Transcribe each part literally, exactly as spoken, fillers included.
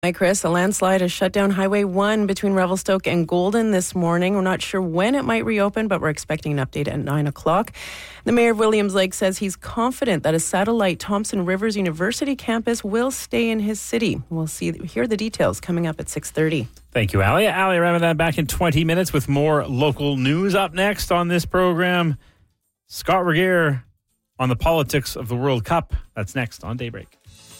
Hi, Chris. A landslide has shut down Highway one between Revelstoke and Golden this morning. We're not sure when it might reopen, but we're expecting an update at nine o'clock. The mayor of Williams Lake says he's confident that a satellite Thompson Rivers University campus will stay in his city. We'll see. Hear the details coming up at six thirty. Thank you, Ali. Ali Ramadan back in twenty minutes with more local news. Up next on this program, Scott Regehr on the politics of the World Cup. That's next on Daybreak.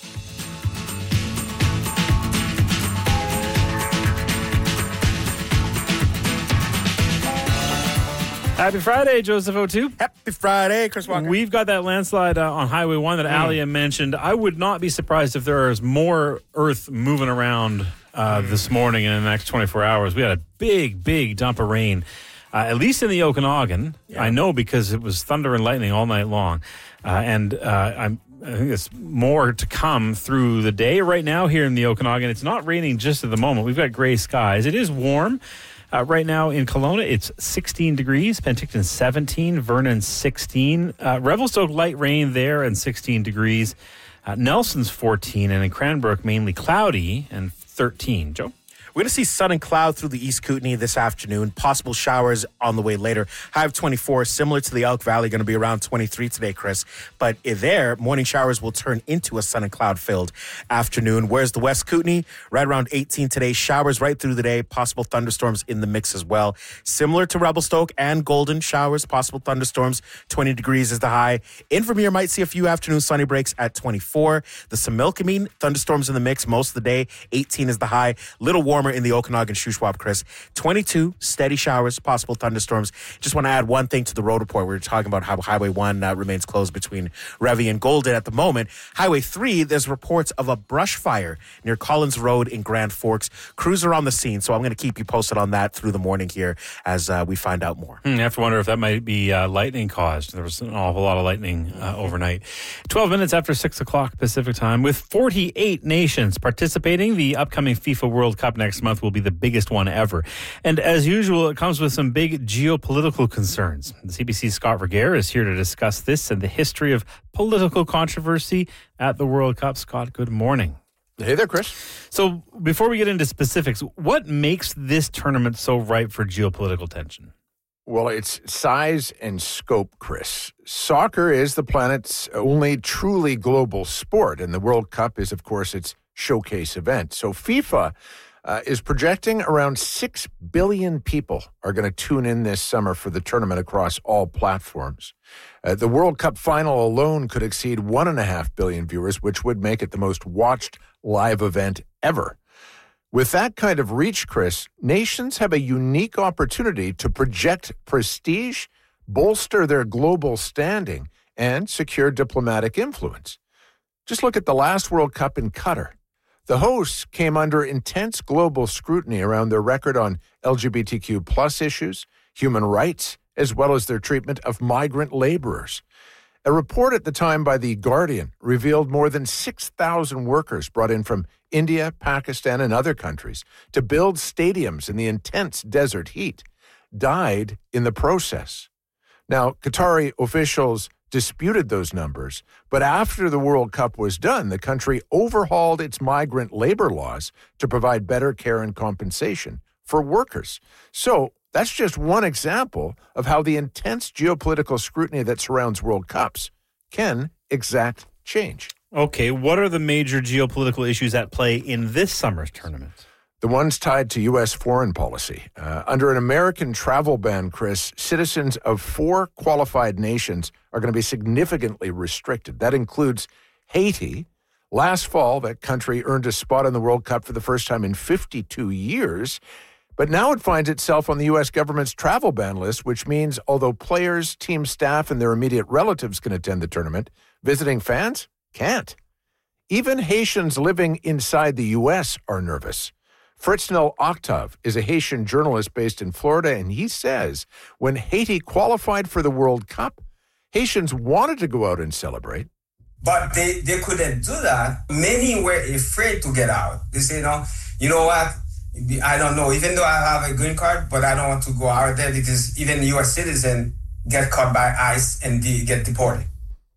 Happy Friday, Joseph O'Toole. Happy Friday, Chris Walker. We've got that landslide uh, on Highway one that mm. Alia mentioned. I would not be surprised if there is more earth moving around uh, mm. this morning and in the next twenty-four hours. We had a big, big dump of rain, uh, at least in the Okanagan. Yeah. I know because it was thunder and lightning all night long. Uh, and uh, I'm, I think there's more to come through the day. Right now here in the Okanagan, it's not raining just at the moment. We've got gray skies. It is warm. Uh, right now in Kelowna, it's sixteen degrees. Penticton, seventeen. Vernon, sixteen. Uh, Revelstoke, light rain there and sixteen degrees. Uh, Nelson's fourteen. And in Cranbrook, mainly cloudy and thirteen. Joe? We're going to see sun and cloud through the East Kootenay this afternoon. Possible showers on the way later. High of twenty-four, similar to the Elk Valley, going to be around twenty-three today, Chris. But there, morning showers will turn into a sun and cloud-filled afternoon. Whereas the West Kootenay, right around eighteen today. Showers right through the day. Possible thunderstorms in the mix as well. Similar to Revelstoke and Golden, showers, possible thunderstorms. twenty degrees is the high. Invermere might see a few afternoon sunny breaks at twenty-four. The Similkameen, thunderstorms in the mix most of the day. eighteen is the high. Little warmer in the Okanagan, Shuswap, Chris. twenty-two, steady showers, possible thunderstorms. Just want to add one thing to the road report. We were talking about how Highway one uh, remains closed between Revy and Golden at the moment. Highway three, there's reports of a brush fire near Collins Road in Grand Forks. Crews are on the scene, so I'm going to keep you posted on that through the morning here as uh, we find out more. Hmm, I have to wonder if that might be uh, lightning caused. There was an awful lot of lightning uh, overnight. twelve minutes after six o'clock Pacific time. With forty-eight nations participating, the upcoming FIFA World Cup next month will be the biggest one ever. And as usual, it comes with some big geopolitical concerns. The C B C's Scott Regehr is here to discuss this and the history of political controversy at the World Cup. Scott, good morning. Hey there, Chris. So before we get into specifics, what makes this tournament so ripe for geopolitical tension? Well, it's size and scope, Chris. Soccer is the planet's only truly global sport, and the World Cup is, of course, its showcase event. So FIFA uh, is projecting around six billion people are going to tune in this summer for the tournament across all platforms. Uh, the World Cup final alone could exceed one point five billion viewers, which would make it the most watched live event ever. With that kind of reach, Chris, nations have a unique opportunity to project prestige, bolster their global standing, and secure diplomatic influence. Just look at the last World Cup in Qatar. The hosts came under intense global scrutiny around their record on L G B T Q plus issues, human rights, as well as their treatment of migrant laborers. A report at the time by The Guardian revealed more than six thousand workers brought in from India, Pakistan, and other countries to build stadiums in the intense desert heat died in the process. Now, Qatari officials disputed those numbers, but after the World Cup was done, the country overhauled its migrant labor laws to provide better care and compensation for workers. So that's just one example of how the intense geopolitical scrutiny that surrounds World Cups can exact change. Okay, what are the major geopolitical issues at play in this summer's tournament? The ones tied to U S foreign policy. Uh, under an American travel ban, Chris, citizens of four qualified nations are going to be significantly restricted. That includes Haiti. Last fall, that country earned a spot in the World Cup for the first time in fifty-two years. But now it finds itself on the U S government's travel ban list, which means although players, team staff, and their immediate relatives can attend the tournament, visiting fans can't. Even Haitians living inside the U S are nervous. Fritznel Octave is a Haitian journalist based in Florida, and he says when Haiti qualified for the World Cup, Haitians wanted to go out and celebrate. But they, they couldn't do that. Many were afraid to get out. They say, no, you know what? I don't know, even though I have a green card, but I don't want to go out there because even U S citizens get caught by ICE and de- get deported.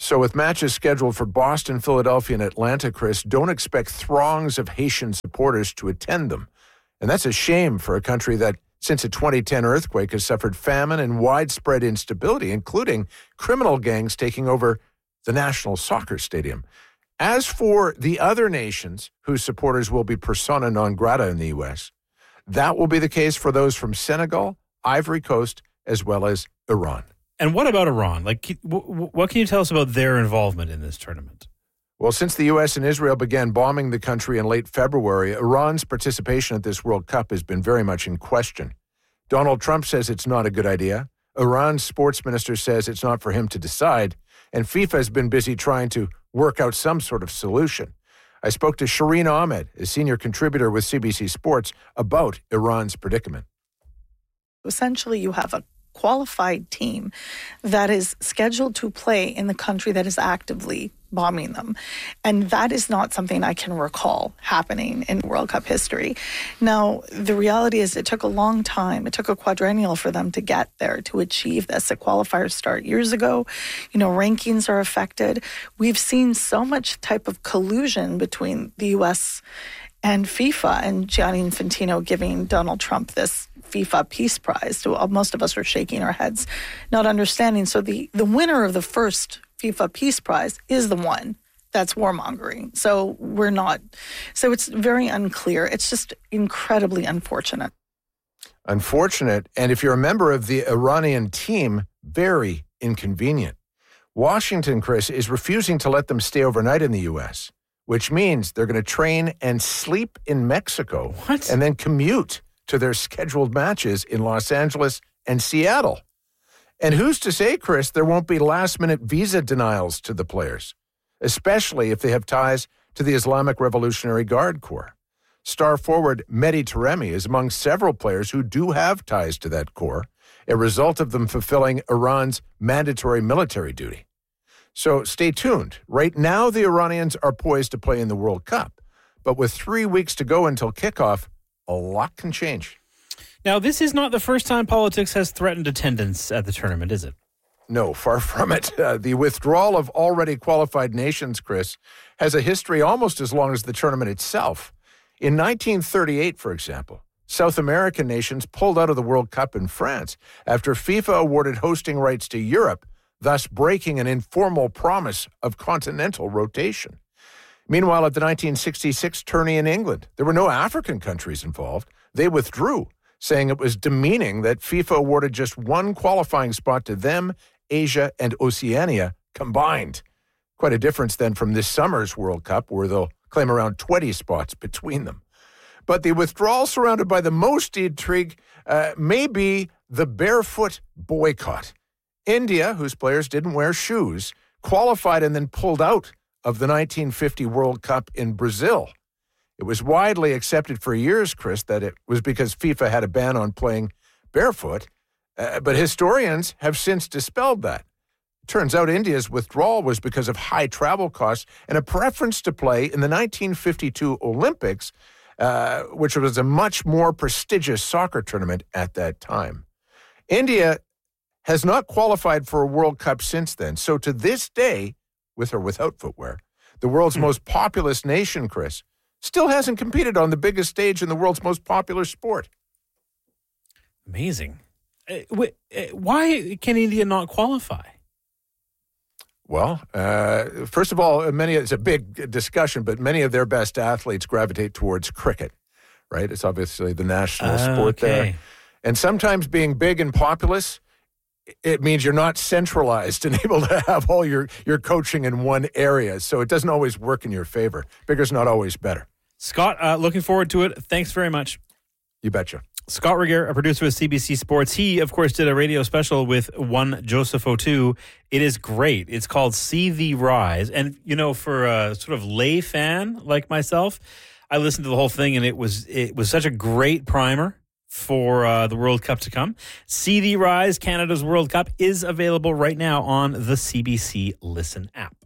So with matches scheduled for Boston, Philadelphia, and Atlanta, Chris, don't expect throngs of Haitian supporters to attend them. And that's a shame for a country that, since a twenty ten earthquake, has suffered famine and widespread instability, including criminal gangs taking over the National Soccer Stadium. As for the other nations whose supporters will be persona non grata in the U S, that will be the case for those from Senegal, Ivory Coast, as well as Iran. And what about Iran? Like, what can you tell us about their involvement in this tournament? Well, since the U S and Israel began bombing the country in late February, Iran's participation at this World Cup has been very much in question. Donald Trump says it's not a good idea. Iran's sports minister says it's not for him to decide. And FIFA has been busy trying to work out some sort of solution. I spoke to Shireen Ahmed, a senior contributor with C B C Sports, about Iran's predicament. Essentially, you have a qualified team that is scheduled to play in the country that is actively bombing them. And that is not something I can recall happening in World Cup history. Now, the reality is it took a long time. It took a quadrennial for them to get there, to achieve this. The qualifiers start years ago. You know, rankings are affected. We've seen so much type of collusion between the U S and FIFA, and Gianni Infantino giving Donald Trump this FIFA Peace Prize. So most of us are shaking our heads, not understanding. So the, the winner of the first FIFA Peace Prize is the one that's warmongering. So we're not. So it's very unclear. It's just incredibly unfortunate. Unfortunate. And if you're a member of the Iranian team, very inconvenient. Washington, Chris, is refusing to let them stay overnight in the U S, which means they're going to train and sleep in Mexico. What? And then commute to their scheduled matches in Los Angeles and Seattle. And who's to say, Chris, there won't be last-minute visa denials to the players, especially if they have ties to the Islamic Revolutionary Guard Corps. Star forward Mehdi Taremi is among several players who do have ties to that corps, a result of them fulfilling Iran's mandatory military duty. So stay tuned. Right now, the Iranians are poised to play in the World Cup. But with three weeks to go until kickoff, a lot can change. Now, this is not the first time politics has threatened attendance at the tournament, is it? No, far from it. Uh, the withdrawal of already qualified nations, Chris, has a history almost as long as the tournament itself. In nineteen thirty-eight, for example, South American nations pulled out of the World Cup in France after FIFA awarded hosting rights to Europe, thus breaking an informal promise of continental rotation. Meanwhile, at the nineteen sixty-six tourney in England, there were no African countries involved. They withdrew, saying it was demeaning that FIFA awarded just one qualifying spot to them, Asia, and Oceania combined. Quite a difference then from this summer's World Cup, where they'll claim around twenty spots between them. But the withdrawal surrounded by the most intrigue uh, may be the barefoot boycott. India, whose players didn't wear shoes, qualified and then pulled out of the nineteen fifty World Cup in Brazil. It was widely accepted for years, Chris, that it was because FIFA had a ban on playing barefoot, uh, but historians have since dispelled that. Turns out India's withdrawal was because of high travel costs and a preference to play in the nineteen fifty-two Olympics, uh, which was a much more prestigious soccer tournament at that time. India has not qualified for a World Cup since then, so to this day, with or without footwear, the world's mm. most populous nation, Chris, still hasn't competed on the biggest stage in the world's most popular sport. Amazing. Uh, wait, uh, why can India not qualify? Well, uh, first of all, many it's a big discussion, but many of their best athletes gravitate towards cricket, right? It's obviously the national uh, sport okay. there. And sometimes being big and populous, it means you're not centralized and able to have all your, your coaching in one area. So it doesn't always work in your favor. Bigger's not always better. Scott, uh, looking forward to it. Thanks very much. You betcha. Scott Regehr, a producer with C B C Sports. He, of course, did a radio special with one Joseph O'Toole. It is great. It's called See Thee Rise. And, you know, for a sort of lay fan like myself, I listened to the whole thing, and it was it was such a great primer for uh, the World Cup to come. See Thee Rise, Canada's World Cup, is available right now on the C B C Listen app.